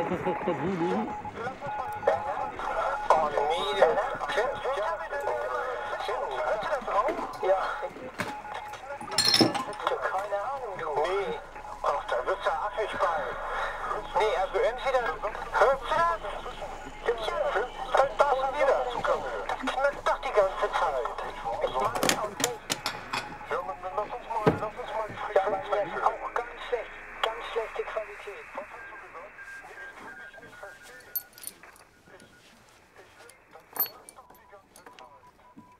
Oh nee, hörst du das auch? Ja. Hast du keine Ahnung, du? Nee. Ach, da wirst du affig bei. Nee, also entweder hörst du das? Ja, dann darfst du wieder. Das knallt doch die ganze Zeit. Ich meine,